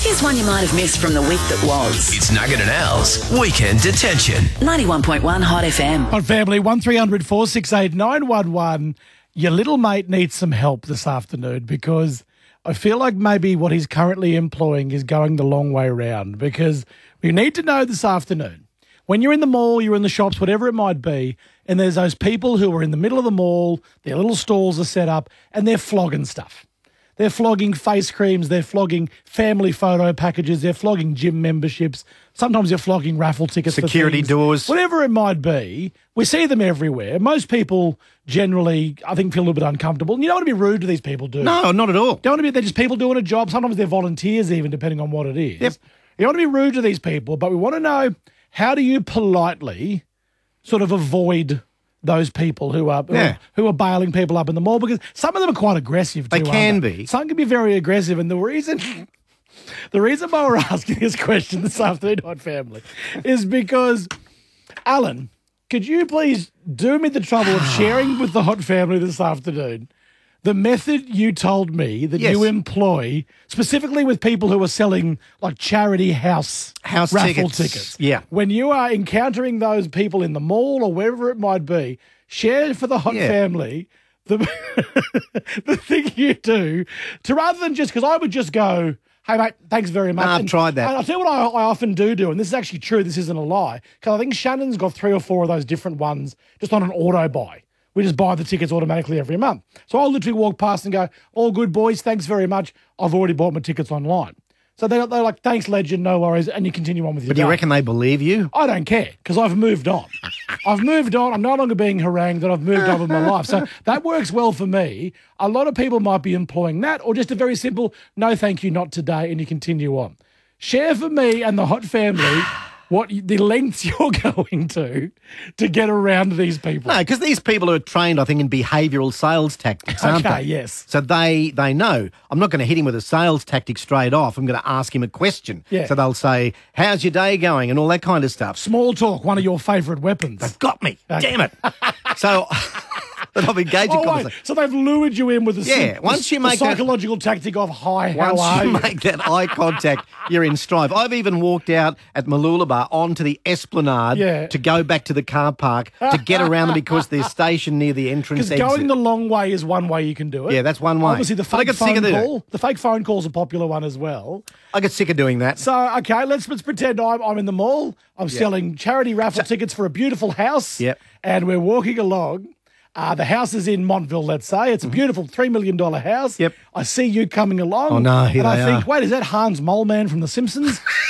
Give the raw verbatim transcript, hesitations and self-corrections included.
Here's one you might have missed from the week that was. It's Nugget and Al's Weekend Detention. ninety-one point one Hot F M. On family, one three hundred four six eight nine one one. Your little mate needs some help this afternoon because I feel like maybe what he's currently employing is going the long way round, because we need to know this afternoon, when you're in the mall, you're in the shops, whatever it might be, and there's those people who are in the middle of the mall, their little stalls are set up, and they're flogging stuff. They're flogging face creams, they're flogging family photo packages, they're flogging gym memberships. Sometimes they're flogging raffle tickets for Security things. doors. Whatever it might be, we see them everywhere. Most people generally, I think, feel a little bit uncomfortable. And you don't want to be rude to these people, do you? No, not at all. Don't want to be, they're just people doing a job. Sometimes they're volunteers even, depending on what it is. Yep. You don't want to be rude to these people, but we want to know, how do you politely sort of avoid those people who are, Yeah. who are bailing people up in the mall? Because some of them are quite aggressive too. They can aren't be. Some can be very aggressive, and the reason the reason why we're asking this question this afternoon, Hot Family, is because, Alan, could you please do me the trouble of sharing with the Hot Family this afternoon the method you told me that Yes. you employ specifically with people who are selling like charity house, House raffle tickets. tickets. Yeah. When you are encountering those people in the mall or wherever it might be, share for the Hot Yeah. Family the, the thing you do to, rather than just, because I would just go, hey, mate, thanks very much. No, I've And- tried that. And I'll tell you what I, I often do do, and this is actually true, this isn't a lie, because I think Shannon's got three or four of those different ones just on an auto buy. We just buy the tickets automatically every month. So I'll literally walk past and go, all good, boys, thanks very much. I've already bought my tickets online. So they're, they're like, thanks, legend, no worries, and you continue on with your But do you day. reckon they believe you? I don't care, because I've moved on. I've moved on. I'm no longer being harangued, and I've moved on with my life. So that works well for me. A lot of people might be employing that, or just a very simple, no thank you, not today, and you continue on. Share for me and the Hot Family what you- the lengths you're going to to get around these people. No, because these people are trained, I think, in behavioural sales tactics, aren't Okay, they? yes. So they they know, I'm not going to hit him with a sales tactic straight off. I'm going to ask him a question. Yeah. So they'll say, how's your day going? And all that kind of stuff. Small talk, one of your favourite weapons. They've got me. Damn it. So but I've engaged in Oh, wait, conversation. so they've lured you in with a Yeah, sim- once you the make that- psychological tactic of, hi, how Once are you you? make that eye contact, you're in strife. I've even walked out at Mooloolaba onto the Esplanade Yeah. to go back to the car park to get around them because they're stationed near the entrance Because exit. going the long way is one way you can do it. Yeah, that's one way. Obviously, the But I fake get sick phone of it. call. The fake phone call's a popular one as well. I get sick of doing that. So, okay, let's, let's pretend I'm, I'm in the mall. I'm selling charity raffle tickets for a beautiful house. Yep. And we're walking along. Uh, the house is in Montville, let's say. It's a beautiful three million dollars house. Yep. I see you coming along. Oh, no, here And I they think, are. wait, is that Hans Moleman from The Simpsons?